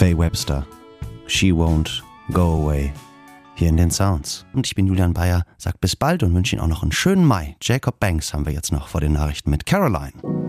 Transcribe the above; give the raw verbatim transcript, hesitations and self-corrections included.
Faye Webster, She Won't Go Away, hier in den Sounds. Und ich bin Julian Bayer, sag bis bald und wünsche Ihnen auch noch einen schönen Mai. Jacob Banks haben wir jetzt noch vor den Nachrichten mit Caroline.